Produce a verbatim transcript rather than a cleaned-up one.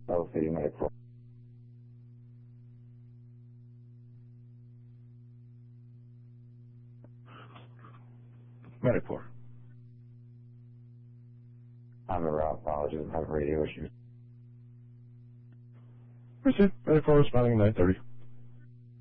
Level City, Medic four. Medic four. I'm a route. Apologies. I have radio issues. Medic four responding at nine thirty.